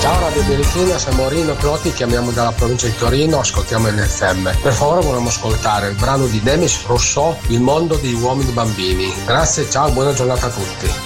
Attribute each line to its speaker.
Speaker 1: Ciao Radio Birichina, siamo Rino Plotti, chiamiamo dalla provincia di Torino, ascoltiamo NFM. Per favore volevamo ascoltare il brano di Demis Rousseau, Il mondo degli uomini bambini. Grazie, ciao, buona giornata a tutti.